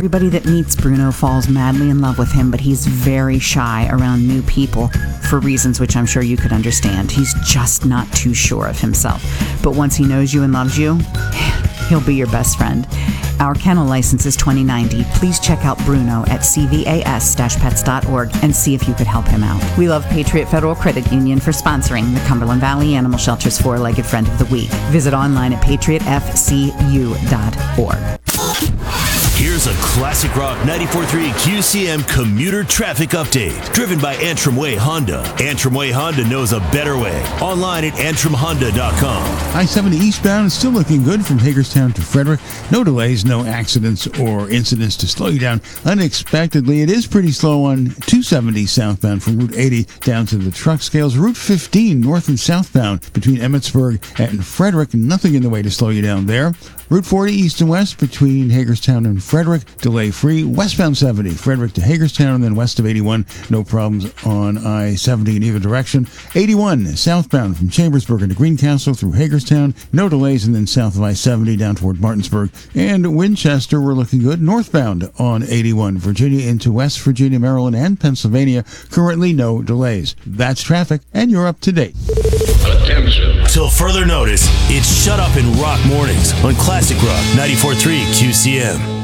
Everybody that meets Bruno falls madly in love with him, but he's very shy around new people for reasons which I'm sure you could understand. He's just not too sure of himself. But once he knows you and loves you, he'll be your best friend. Our kennel license is 2090. Please check out Bruno at cvas-pets.org and see if you could help him out. We love Patriot Federal Credit Union for sponsoring the Cumberland Valley Animal Shelter's Four-Legged Friend of the Week. Visit online at patriotfcu.org. Here's a classic rock 94.3 QCM commuter traffic update. Driven by Antrim Way Honda. Antrim Way Honda knows a better way. Online at antrimhonda.com. I-70 eastbound is still looking good from Hagerstown to Frederick. No delays, no accidents or incidents to slow you down unexpectedly. It is pretty slow on 270 southbound from Route 80 down to the truck scales. Route 15 north and southbound between Emmitsburg and Frederick. Nothing in the way to slow you down there. Route 40 east and west between Hagerstown and Frederick, delay-free. Westbound 70, Frederick to Hagerstown, and then west of 81, no problems on I-70 in either direction. 81 southbound from Chambersburg into Greencastle through Hagerstown, no delays, and then south of I-70 down toward Martinsburg. And Winchester, we're looking good. Northbound on 81, Virginia into West Virginia, Maryland, and Pennsylvania, currently no delays. That's traffic, and you're up to date. Attention. Till further notice, it's Shut Up and Rock Mornings on Classic Rock 94.3 QCM.